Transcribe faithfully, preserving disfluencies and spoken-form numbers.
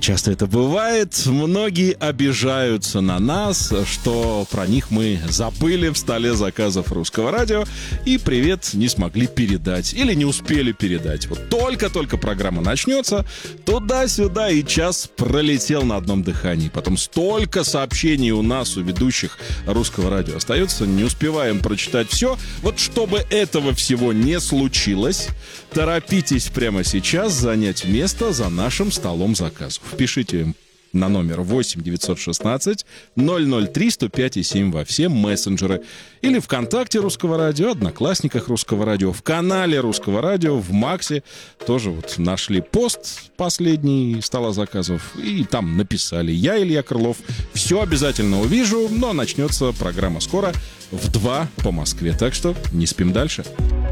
часто это бывает. Многие обижаются на нас, что про них мы забыли в столе заказов Русского радио и привет не смогли передать или не успели передать. Вот только-только программа начнется, туда-сюда и час пролетел на одном дыхании. Потом столько сообщений у нас, у ведущих Русского радио остается, не успеваем прочитать все. Вот чтобы этого всего не случилось, торопитесь прямо сейчас занять место за нашим столом заказов. Пишите на номер восемь девятьсот шестнадцать ноль ноль три сто пять и семь во все мессенджеры. Или ВКонтакте Русского радио, Одноклассниках Русского радио, в канале Русского радио, в Максе. Тоже вот нашли пост последний стола заказов и там написали: я, Илья Крылов, все обязательно увижу, но начнется программа скоро в два по Москве. Так что не спим дальше.